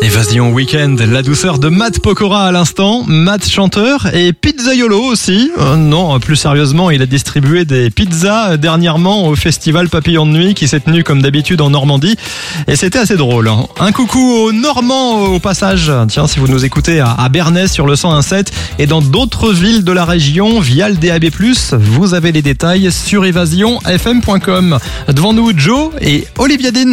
Évasion Week-end, la douceur de Matt Pokora à l'instant, Matt chanteur et pizzaiolo aussi. Non, plus sérieusement, il a distribué des pizzas dernièrement au festival Papillon de Nuit qui s'est tenu comme d'habitude en Normandie et c'était assez drôle. Un coucou aux Normands au passage. Tiens, si vous nous écoutez à Bernay sur le 101.7 et dans d'autres villes de la région via le DAB+, vous avez les détails sur évasionfm.com. Devant nous, Joe et Olivia Dean.